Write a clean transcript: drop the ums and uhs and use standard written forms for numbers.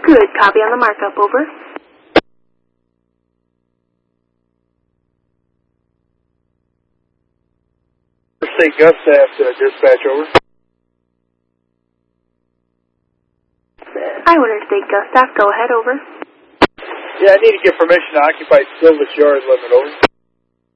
Good, copy on the markup, over. State Gustav to dispatch, over. Iowa Interstate Gustav, go ahead, over. Yeah, I need to get permission to occupy Silvis Yard limit, over.